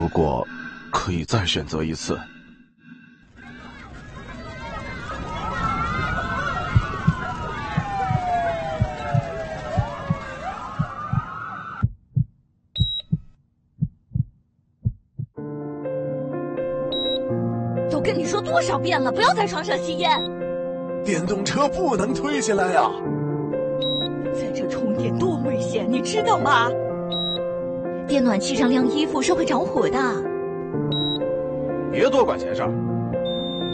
不过，可以再选择一次。 都跟你说多少遍了，不要在床上吸烟。 电动车不能推下来呀！ 在这充电多危险，你知道吗？电暖气上晾衣服是会着火的。 别多管闲事儿。